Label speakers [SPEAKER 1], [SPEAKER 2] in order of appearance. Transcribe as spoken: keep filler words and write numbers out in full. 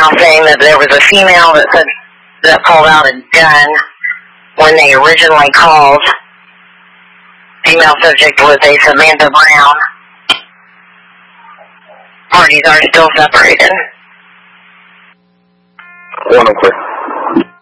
[SPEAKER 1] now saying that there was a female that said that pulled out a gun when they originally called. Female subject was a Samantha Brown. Parties are still separated.
[SPEAKER 2] One, I'm clear.